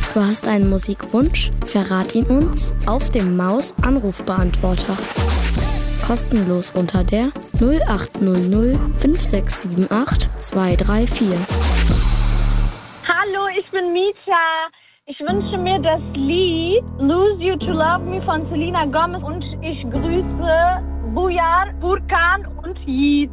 Du hast einen Musikwunsch? Verrat ihn uns auf dem Maus-Anrufbeantworter. Kostenlos unter der 0800 5678 234. Hallo, ich bin Mita. Ich wünsche mir das Lied Lose You to Love Me von Selena Gomez und ich grüße Bujan, Furkan und Yid.